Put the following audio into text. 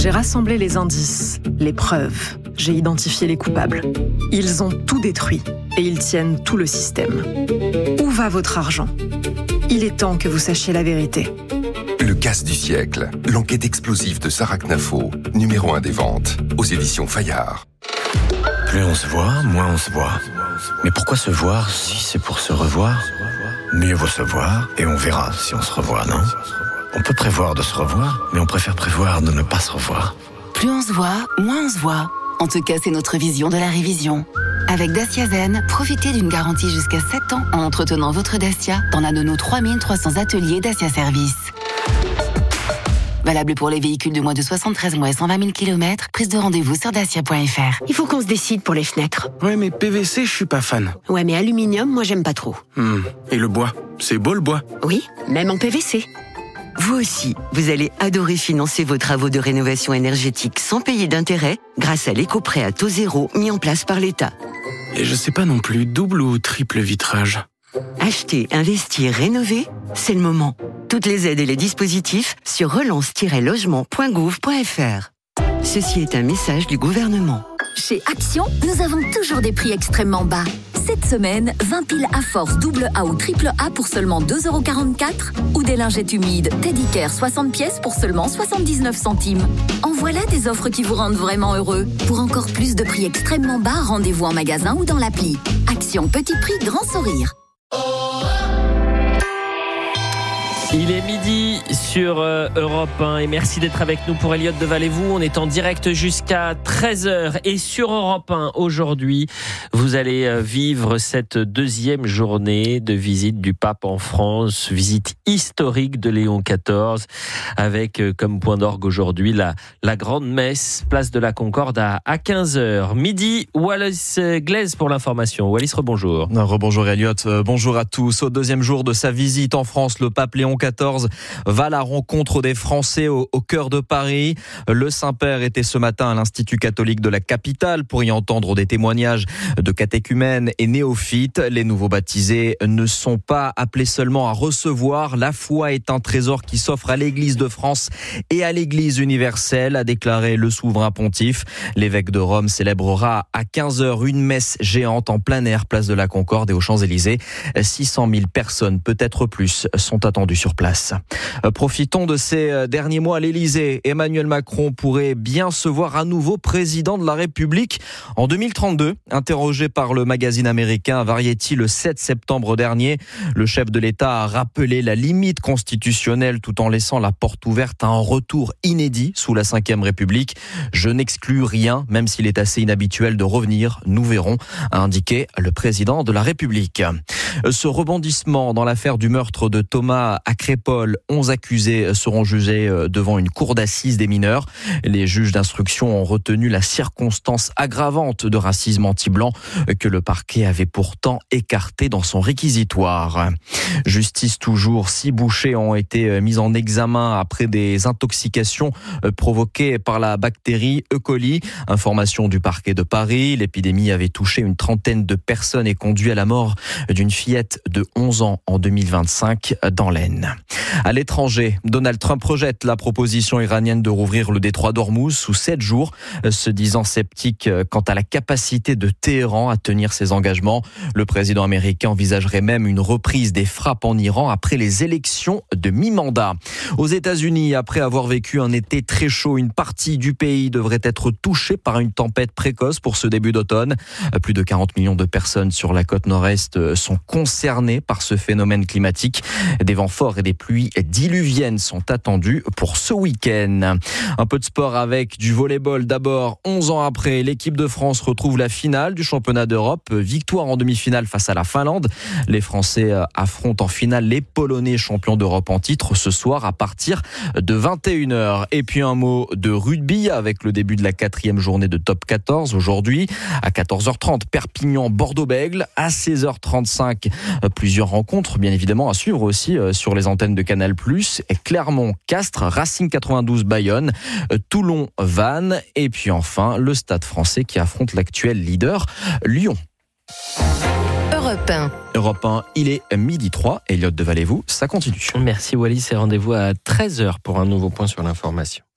J'ai rassemblé les indices, les preuves. J'ai identifié les coupables. Ils ont tout détruit et ils tiennent tout le système. Où va votre argent ? Il est temps que vous sachiez la vérité. Le casse du siècle, l'enquête explosive de Sarah Knafo, numéro 1 des ventes, aux éditions Fayard. Plus on se voit, moins on se voit. Mais pourquoi se voir si c'est pour se revoir ? Mieux vaut se voir et on verra si on se revoit, non ? On peut prévoir de se revoir, mais on préfère prévoir de ne pas se revoir. Plus on se voit, moins on se voit. En tout cas, c'est notre vision de la révision. Avec Dacia Zen, profitez d'une garantie jusqu'à 7 ans en entretenant votre Dacia dans l'un de nos 3300 ateliers Dacia Service. Valable pour les véhicules de moins de 73 mois et 120 000 km. Prise de rendez-vous sur dacia.fr. Il faut qu'on se décide pour les fenêtres. Ouais, mais PVC, je suis pas fan. Ouais, mais aluminium, moi j'aime pas trop. Et le bois ? C'est beau le bois ? Oui, même en PVC. Vous aussi, vous allez adorer financer vos travaux de rénovation énergétique sans payer d'intérêt grâce à l'éco-prêt à taux zéro mis en place par l'État. Et je sais pas non plus, double ou triple vitrage ? Acheter, investir, rénover, c'est le moment. Toutes les aides et les dispositifs sur relance-logement.gouv.fr. Ceci est un message du gouvernement. Chez Action, nous avons toujours des prix extrêmement bas. Cette semaine, 20 piles à force double A ou triple A pour seulement 2,44 € ou des lingettes humides Teddy Care 60 pièces pour seulement 79 centimes. En voilà des offres qui vous rendent vraiment heureux. Pour encore plus de prix extrêmement bas, rendez-vous en magasin ou dans l'appli. Action, petit prix, grand sourire. Il est midi sur Europe 1 et merci d'être avec nous pour Elliott de Valez-vous. On est en direct jusqu'à 13h et sur Europe 1 aujourd'hui, vous allez vivre cette deuxième journée de visite du pape en France, visite historique de Léon XIV avec comme point d'orgue aujourd'hui la grande messe, place de la Concorde à 15h. Midi, Wallis Glaise pour l'information. Wallis, rebonjour. Rebonjour Elliott, bonjour à tous. Au deuxième jour de sa visite en France, le pape Léon XIV va à la rencontre des Français au cœur de Paris. Le Saint-Père était ce matin à l'Institut catholique de la capitale pour y entendre des témoignages de catéchumènes et néophytes. Les nouveaux baptisés ne sont pas appelés seulement à recevoir. La foi est un trésor qui s'offre à l'Église de France et à l'Église universelle, a déclaré le souverain pontife. L'évêque de Rome célébrera à 15h une messe géante en plein air, place de la Concorde et aux Champs-Élysées. 600 000 personnes, peut-être plus, sont attendues sur place. Profitons de ces derniers mois à l'Élysée. Emmanuel Macron pourrait bien se voir à nouveau président de la République en 2032. Interrogé par le magazine américain Variety le 7 septembre dernier, le chef de l'État a rappelé la limite constitutionnelle tout en laissant la porte ouverte à un retour inédit sous la Ve République. Je n'exclus rien, même s'il est assez inhabituel de revenir, nous verrons, a indiqué le président de la République. Ce rebondissement dans l'affaire du meurtre de Thomas à Crépol, 11 accusés seront jugés devant une cour d'assises des mineurs. Les juges d'instruction ont retenu la circonstance aggravante de racisme anti-blanc que le parquet avait pourtant écarté dans son réquisitoire. Justice toujours, 6 bouchers ont été mis en examen après des intoxications provoquées par la bactérie E. coli. Information du parquet de Paris, l'épidémie avait touché une trentaine de personnes et conduit à la mort d'une fillette de 11 ans en 2025 dans l'Aisne. À l'étranger, Donald Trump rejette la proposition iranienne de rouvrir le détroit d'Ormuz sous 7 jours, se disant sceptique quant à la capacité de Téhéran à tenir ses engagements. Le président américain envisagerait même une reprise des frappes en Iran après les élections de mi-mandat. Aux États-Unis, après avoir vécu un été très chaud, une partie du pays devrait être touchée par une tempête précoce pour ce début d'automne. Plus de 40 millions de personnes sur la côte nord-est sont concernées par ce phénomène climatique. Des vents forts et des pluies diluviennes sont attendues pour ce week-end. Un peu de sport avec du volley-ball. D'abord, 11 ans après, l'équipe de France retrouve la finale du championnat d'Europe. Victoire en demi-finale face à la Finlande. Les Français affrontent en finale les Polonais champions d'Europe en titre ce soir à partir de 21h. Et puis un mot de rugby avec le début de la 4e journée de Top 14 aujourd'hui. À 14h30, Perpignan-Bordeaux-Bègles. À 16h35, plusieurs rencontres bien évidemment à suivre aussi sur les antennes de Canal+. Clermont-Castres, Racing 92 Bayonne, Toulon-Vannes et puis enfin le Stade français qui affronte l'actuel leader Lyon. Europe 1, il est 12h03. Elliott de Valez-vous, ça continue. Merci Wallis et rendez-vous à 13h pour un nouveau point sur l'information.